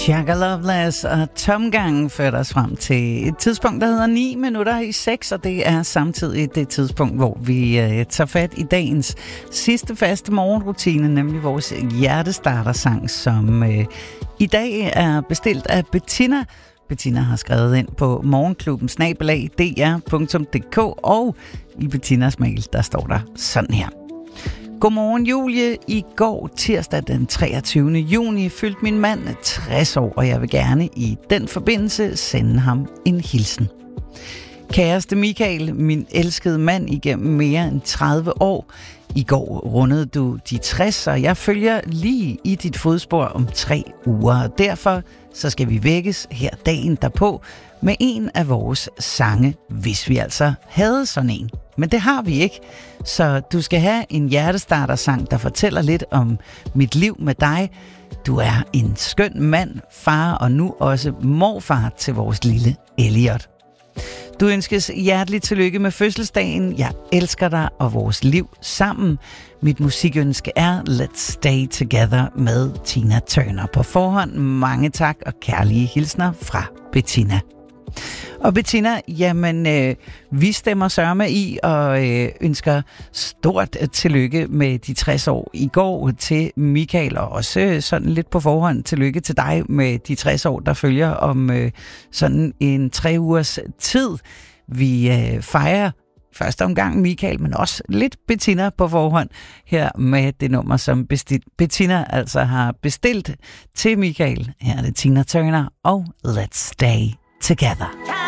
Shaka Loveless og Tomgang fører os frem til et tidspunkt, der hedder 9 minutter i 6, og det er samtidig det tidspunkt, hvor vi tager fat i dagens sidste faste morgenrutine, nemlig vores hjertestartersang, som i dag er bestilt af Bettina. Bettina har skrevet ind på morgenklubben@dr.dk, og i Bettinas mail, der står der sådan her. Godmorgen Julie. I går tirsdag den 23. juni fyldte min mand 60 år, og jeg vil gerne i den forbindelse sende ham en hilsen. Kæreste Michael, min elskede mand igennem mere end 30 år. I går rundede du de 60, og jeg følger lige i dit fodspor om 3 uger. Og derfor så skal vi vækkes her dagen derpå med en af vores sange, hvis vi altså havde sådan en. Men det har vi ikke, så du skal have en hjertestartersang, der fortæller lidt om mit liv med dig. Du er en skøn mand, far og nu også morfar til vores lille Elliot. Du ønskes hjerteligt tillykke med fødselsdagen. Jeg elsker dig og vores liv sammen. Mit musikønske er Let's Stay Together med Tina Turner. På forhånd mange tak og kærlige hilsner fra Bettina. Og Bettina, jamen, vi stemmer sørme i og ønsker stort tillykke med de 60 år i går til Michael, og også sådan lidt på forhånd tillykke til dig med de 60 år, der følger om sådan en 3 ugers tid. Vi fejrer første omgang Michael, men også lidt Bettina på forhånd her med det nummer, som Bettina altså har bestilt til Michael. Her er det Tina Turner og Let's Stay Together.